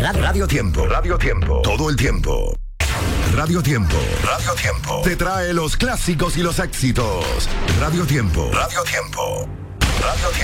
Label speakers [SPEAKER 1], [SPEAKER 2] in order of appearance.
[SPEAKER 1] Radio Tiempo. Radio Tiempo. Todo el tiempo. Radio Tiempo. Radio Tiempo. Te trae los clásicos y los éxitos. Radio Tiempo. Radio Tiempo. Radio Tiempo.